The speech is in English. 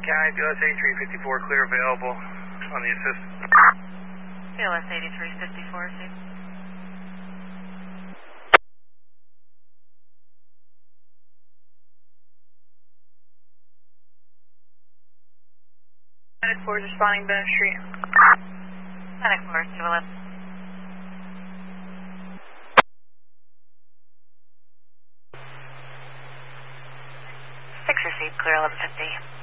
County, BLS 8354, clear available on the assist. BLS 8354, see. Medic 4 is responding Bennett Street. Medic 4, 211. 6 received, clear 1150.